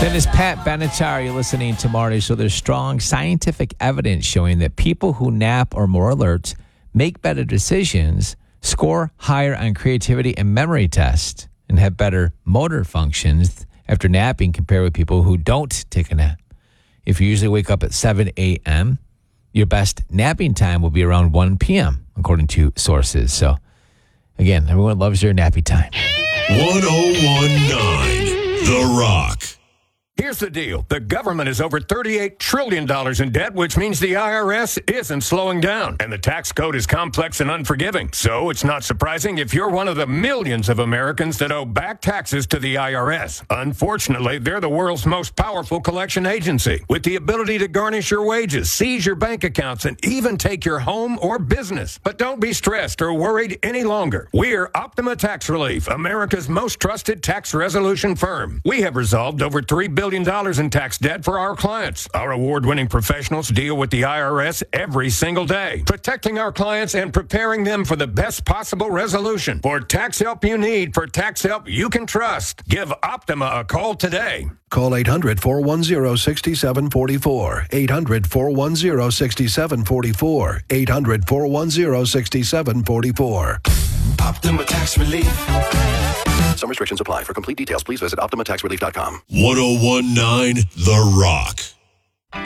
That is Pat Benatar. You're listening to Marty. So there's strong scientific evidence showing that people who nap are more alert, make better decisions, score higher on creativity and memory tests, and have better motor functions after napping compared with people who don't take a nap. If you usually wake up at 7 a.m., your best napping time will be around 1 p.m., according to sources. So, again, everyone loves their nappy time. 1019 The Rock. Here's the deal. The government is over $38 trillion in debt, which means the IRS isn't slowing down. And the tax code is complex and unforgiving. So it's not surprising if you're one of the millions of Americans that owe back taxes to the IRS. Unfortunately, they're the world's most powerful collection agency, with the ability to garnish your wages, seize your bank accounts, and even take your home or business. But don't be stressed or worried any longer. We're Optima Tax Relief, America's most trusted tax resolution firm. We have resolved over $3 billion in tax debt for our clients. Our award-winning professionals deal with the IRS every single day, protecting our clients and preparing them for the best possible resolution. For tax help you need, for tax help you can trust, give Optima a call today. Call 800-410-6744. 800-410-6744. 800-410-6744. Optima Tax Relief. Some restrictions apply. For complete details, please visit OptimaTaxRelief.com. 1019 The Rock.